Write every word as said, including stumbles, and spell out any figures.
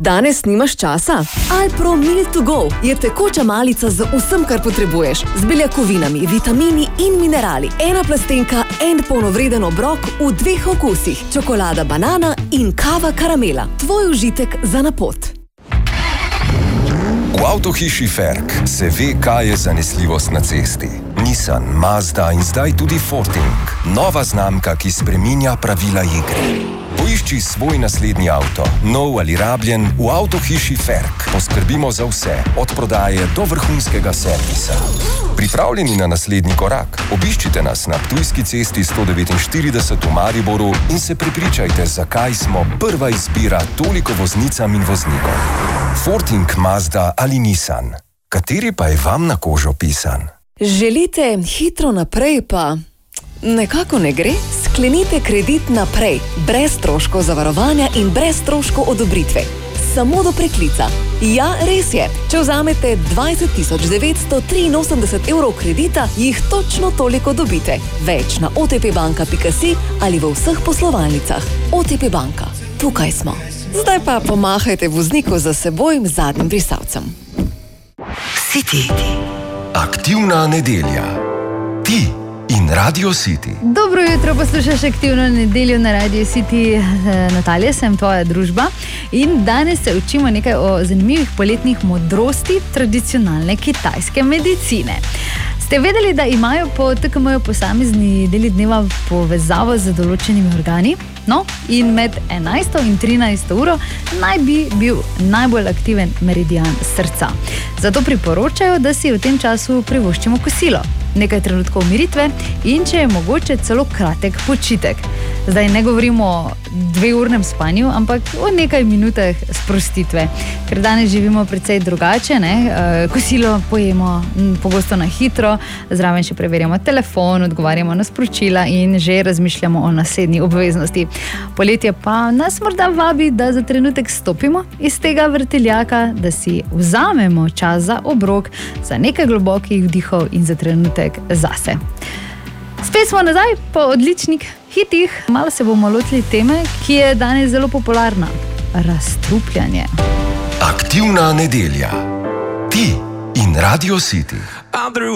Danes nimaš časa? Alpro Meal to Go je tekoča malica z vsem, kar potrebuješ. Z beljakovinami, vitamini in minerali. Ena plastenka, en polnovreden obrok v dveh okusih. Čokolada banana in kava karamela. Tvoj užitek za na pot. V avtohiši Ferk se ve, kaj je zanesljivost na cesti. Nissan, Mazda in zdaj tudi Forting. Nova znamka, ki spreminja pravila igre. Poišči svoj naslednji avto, nov ali rabljen, v avtohiši Ferk. Poskrbimo za vse, od prodaje do vrhunskega servisa. Pripravljeni na naslednji korak? Obiščite nas na Ptujski cesti sto devetinštirideset v Mariboru in se prepričajte, zakaj smo prva izbira toliko voznicam in voznikom. Forting, Mazda ali Nissan. Kateri pa je vam na kožo pisan? Želite hitro naprej, pa nekako ne gre? Sklenite kredit naprej, brez stroškov zavarovanja in brez stroškov odobritve. Samo do preklica. Ja, res je. Če vzamete dvajset tisoč devetsto triinosemdeset evrov kredita, jih točno toliko dobite. Več na o te pe banka pika si ali v vseh poslovalnicah. O te pe banka. Tukaj smo. Zdaj pa pomahajte vozniku za seboj zadnjim brisalcem. City. Aktivna nedelja. Ti in Radio City. Dobro jutro, poslušaš Aktivno nedeljo na Radio City. Natalija, sem tvoja družba in danes se učimo nekaj o zanimivih poletnih modrosti tradicionalne kitajske medicine. Ste vedeli, da imajo po te ka emeju posamezni deli dneva povezavo z določenimi organi? No, in med enajsto in trinajsto uro naj bi bil najbolj aktiven meridian srca. Zato priporočajo, da si v tem času privoščimo kosilo, nekaj trenutkov umiritve in če je mogoče celo kratek počitek. Zdaj ne govorimo o dveurnem spanju, ampak o nekaj minutah sprostitve. Ker danes živimo precej drugače, ne? Kosilo pojemo pogosto na hitro, zraven še preverjamo telefon, odgovarjamo na sporočila in že razmišljamo o naslednji obveznosti. Poletje pa nas morda vabi, da za trenutek stopimo iz tega vrtiljaka, da si vzamemo čas za obrok, za nekaj globokih vdihov in za trenutek zase. Spet smo nazaj po odličnih hitih. Malo se bomo lotili teme, ki je danes zelo popularna. Razstrupljanje. Aktivna nedelja. Ti in Radio City.